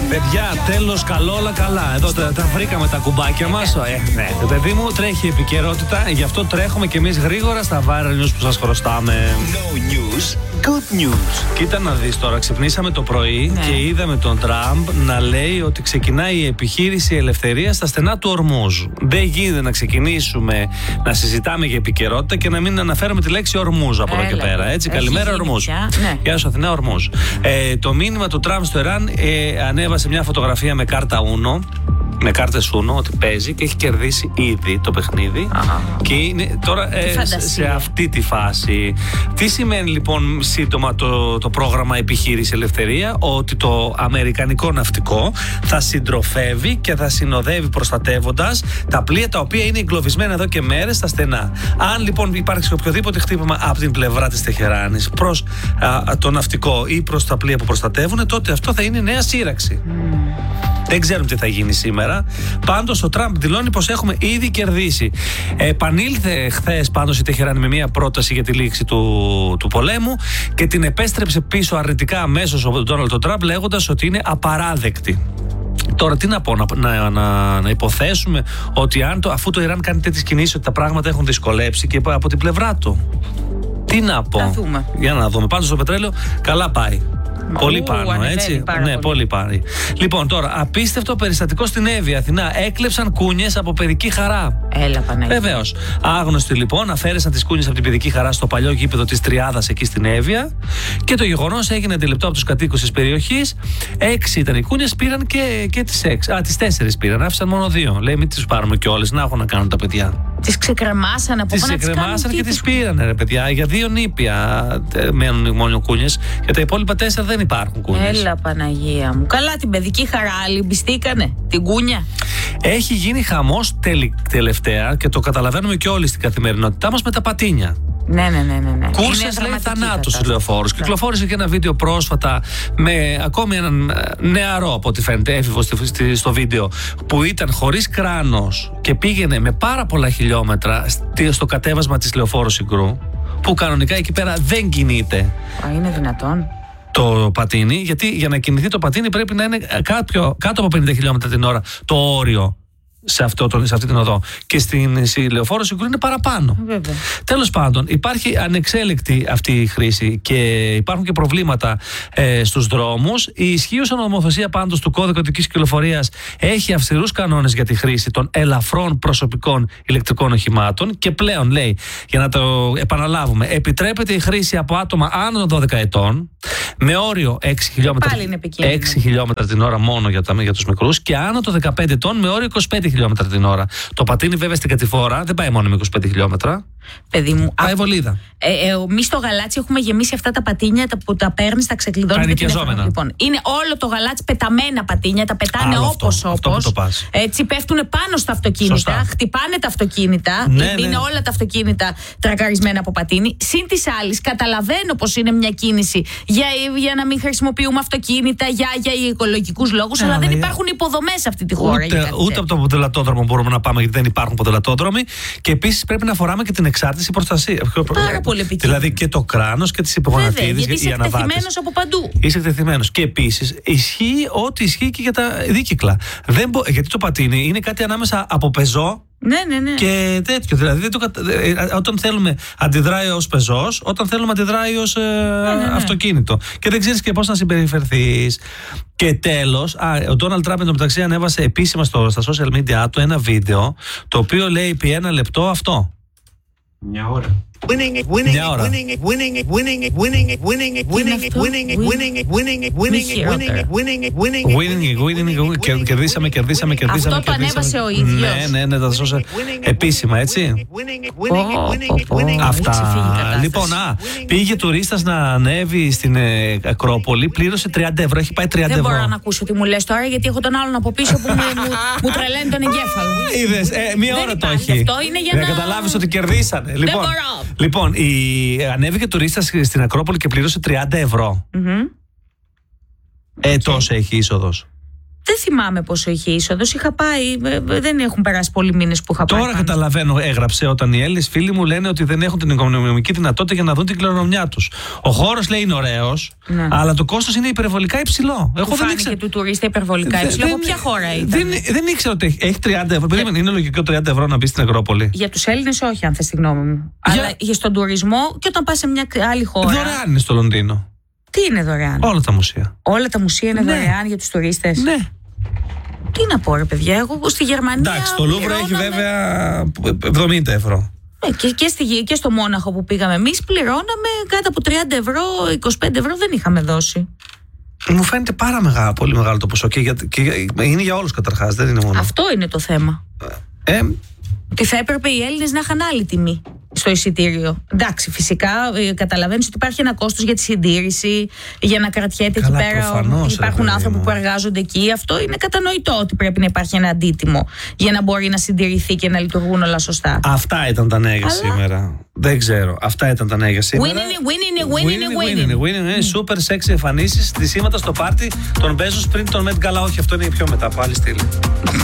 Παιδιά, τέλος, καλό, όλα καλά. Εδώ τα βρήκαμε τα κουμπάκια μας. Ναι, το παιδί μου τρέχει επικαιρότητα, γι' αυτό τρέχουμε κι εμείς γρήγορα στα viral news που σας χρωστάμε. No news, good news. Κοίτα να δεις τώρα, ξυπνήσαμε το πρωί και είδαμε τον Τραμπ να λέει ότι ξεκινάει η επιχείρηση ελευθερίας στα στενά του Ορμούζ. Δεν γίνεται να ξεκινήσουμε να συζητάμε για επικαιρότητα και να μην αναφέρουμε τη λέξη Ορμούζ από εδώ και πέρα. Έτσι, καλημέρα Ορμούζ. Ναι. Γεια σου Αθηνά, Ορμούζ. Το μήνυμα του Τραμπ στο Ιράν ανέβασε μια φωτογραφία με κάρτα Uno, με κάρτες Uno, ότι παίζει και έχει κερδίσει ήδη το παιχνίδι. Και είναι τώρα σε αυτή τη φάση. Τι σημαίνει λοιπόν σύντομα το πρόγραμμα Επιχείρηση Ελευθερία? Ότι το αμερικανικό ναυτικό θα συντροφεύει και θα συνοδεύει προστατεύοντας τα πλοία τα οποία είναι εγκλωβισμένα εδώ και μέρες στα στενά. Αν λοιπόν υπάρξει οποιοδήποτε χτύπημα από την πλευρά της Τεχεράνης προς το ναυτικό ή προς τα πλοία που προστατεύουν, τότε αυτό θα είναι νέα σύραξη. Δεν ξέρουμε τι θα γίνει σήμερα. Πάντως ο Τραμπ δηλώνει πως έχουμε ήδη κερδίσει. Επανήλθε χθες πάντως η Τεχεράνη με μια πρόταση για τη λήξη του πολέμου και την επέστρεψε πίσω αρνητικά αμέσως ο Ντόναλντ Τραμπ, λέγοντας ότι είναι απαράδεκτη. Τώρα τι να πω, να υποθέσουμε ότι αφού το Ιράν κάνει τέτοιες κινήσεις, ότι τα πράγματα έχουν δυσκολέψει και από την πλευρά του. Τι να πω. Για να δούμε. Πάντως το πετρέλαιο καλά πάει. Πολύ πάνω, έτσι. Ναι, πολύ πάνω. Λοιπόν, τώρα, απίστευτο περιστατικό στην Εύβοια, Αθηνά. Έκλεψαν κούνιες από παιδική χαρά. Έλα, Παναγία. Βεβαίως. Άγνωστοι λοιπόν αφαίρεσαν τις κούνιες από την παιδική χαρά στο παλιό γήπεδο της Τριάδας εκεί στην Εύβοια. Και το γεγονός έγινε αντιληπτό από τους κατοίκους της περιοχής. 6 ήταν οι κούνιες, πήραν και τις 6. Τις 4 πήραν, άφησαν μόνο 2. Λέει, μην τις πάρουμε κιόλας, να έχουν να κάνουν τα παιδιά. Τις ξεκρεμάσανε από πάνω. Τις ξεκρεμάσανε και τις πήρανε, ρε παιδιά. Για 2 νήπια μένουν μόνο κούνιες. Για τα υπόλοιπα 4 δεν υπάρχουν κούνιες. Έλα, Παναγία μου. Καλά, την παιδική χαρά λυμπιστήκανε. Την κούνια. Έχει γίνει χαμός τελευταία και το καταλαβαίνουμε και όλοι στην καθημερινότητά μας με τα πατίνια. Ναι. Κούρσες, λέει, θανάτου στους λεωφόρους. Κυκλοφόρησε και ένα βίντεο πρόσφατα με ακόμη έναν νεαρό, από ό,τι φαίνεται, έφηβο στο βίντεο, που ήταν χωρίς κράνος και πήγαινε με πάρα πολλά χιλιόμετρα στο κατέβασμα της λεωφόρου Συγκρού, που κανονικά εκεί πέρα δεν κινείται. Είναι δυνατόν το πατίνι, γιατί για να κινηθεί το πατίνι πρέπει να είναι κάτω από 50 χιλιόμετρα την ώρα το όριο σε αυτή την οδό. Και στην λεωφόρο Συγκρού είναι παραπάνω. Τέλος πάντων, υπάρχει ανεξέλεκτη αυτή η χρήση και υπάρχουν και προβλήματα στους δρόμους. Η ισχύουσα νομοθεσία πάντως του κώδικα οδικής κυκλοφορίας έχει αυστηρούς κανόνες για τη χρήση των ελαφρών προσωπικών ηλεκτρικών οχημάτων και πλέον, λέει, για να το επαναλάβουμε, επιτρέπεται η χρήση από άτομα άνω των 12 ετών με όριο 6 χιλιόμετρα την ώρα μόνο για τους μικρούς και άνω των 15 ετών με όριο 25 χιλιόμετρα την ώρα. Το πατίνι βέβαια στην κατηφόρα δεν πάει μόνο με 25 χιλιόμετρα. Παιδί μου, πάει βολίδα. Εμείς στο γαλάτσι έχουμε γεμίσει αυτά τα πατίνια που τα παίρνεις, τα ξεκλειδώνεις. Λοιπόν, είναι όλο το γαλάτσι πεταμένα πατίνια, τα πετάνε όπως. Έτσι πέφτουν πάνω στα αυτοκίνητα, σωστά. Χτυπάνε τα αυτοκίνητα. Είναι όλα τα αυτοκίνητα τρακαρισμένα από πατίνι. Συν της άλλης, καταλαβαίνω πως είναι μια κίνηση για να μην χρησιμοποιούμε αυτοκίνητα, για οικολογικούς λόγους, αλλά δεν υπάρχουν υποδομές σε αυτή τη χώρα. Ούτε από το ποδηλατόδρομο μπορούμε να πάμε, γιατί δεν υπάρχουν ποδηλατόδρομοι. Και επίσης πρέπει να φοράμε και την εξάρτηση προστασία. Πάρα πολύ επικίνδυνο. Δηλαδή και το κράνος και τις υπογονατίδες. Γιατί είσαι εκτεθειμένος από παντού. Είσαι εκτεθειμένος. Και επίσης ισχύει ό,τι ισχύει και για τα δίκυκλα. Γιατί το πατίνι είναι κάτι ανάμεσα από πεζό. Ναι. Και τέτοιο. Δηλαδή όταν θέλουμε αντιδράει ως πεζός, όταν θέλουμε αντιδράει ως αυτοκίνητο. Και δεν ξέρεις και πώς να συμπεριφερθείς. Και τέλος, ο Ντόναλντ Τραμπ εντωμεταξύ ανέβασε επίσημα στα social media του ένα βίντεο, το οποίο λέει επί 1 λεπτό αυτό. Μια ώρα. Κερδίσαμε. Αυτό το ανέβασε ο ίδιος. Ναι, τα social επίσημα, έτσι. Αυτά. Λοιπόν, πήγε τουρίστας να ανέβει στην Ακρόπολη, πλήρωσε 30 ευρώ, έχει πάει 30 ευρώ. Δεν μπορώ να ακούσω τι μου λες τώρα, γιατί έχω τον άλλον από πίσω που μου τρελαίνει τον εγκέφαλο. Είδες, μία ώρα το έχει. Για να καταλάβεις ότι κερδίσανε. Λοιπόν, ανέβηκε τουρίστας στην Ακρόπολη και πλήρωσε 30 ευρώ. Τόσο έχει είσοδος. Δεν θυμάμαι πόσο είχε είσοδος. Είχα πάει, δεν έχουν περάσει πολλοί μήνες που είχα πάει. Τώρα καταλαβαίνω, έγραψε, όταν οι Έλληνες φίλοι μου λένε ότι δεν έχουν την οικονομική δυνατότητα για να δουν την κληρονομιά τους. Ο χώρος λέει είναι ωραίος, αλλά το κόστος είναι υπερβολικά υψηλό. Εγώ δεν ήξερα. Και του τουρίστα υπερβολικά υψηλό. Από ποια χώρα ήταν? Δεν ήξερα ότι έχει 30 ευρώ. Περίμενε, είναι λογικό 30 ευρώ να μπει στην Ακρόπολη. Για τους Έλληνες, όχι, αν θες τη γνώμη μου. Αλλά στον τουρισμό και όταν πας σε μια άλλη χώρα. Δωρεάν είναι στο Λονδίνο. Τι είναι δωρεάν? Όλα τα μουσεία. Όλα τα μουσεία είναι δωρεάν για τους τουρίστες. Ναι. Τι να πω, ρε παιδιά, εγώ στη Γερμανία. Εντάξει, το Λούβρο έχει βέβαια 70 ευρώ. Και στο Μόναχο που πήγαμε εμείς πληρώναμε κάτω από 30 ευρώ, 25 ευρώ δεν είχαμε δώσει. Μου φαίνεται πολύ μεγάλο το ποσό. Και είναι για όλους καταρχάς, δεν είναι μόνο. Αυτό είναι το θέμα. Ότι θα έπρεπε οι Έλληνες να είχαν άλλη τιμή στο εισιτήριο. Εντάξει, φυσικά καταλαβαίνεις ότι υπάρχει ένα κόστος για τη συντήρηση, για να κρατιέται εκεί πέρα. Υπάρχουν άνθρωποι που εργάζονται εκεί. Αυτό είναι κατανοητό ότι πρέπει να υπάρχει ένα αντίτιμο για να μπορεί να συντηρηθεί και να λειτουργούν όλα σωστά. Αυτά ήταν τα νέα σήμερα. Δεν ξέρω. Αυτά ήταν τα νέα σήμερα. Winning. Super sexy εμφανίσεις, στισίματα στο πάρτι, τον Μπέζος πριν τον Met Gala. Όχι, αυτό είναι πιο μετά, από άλλη στήλη.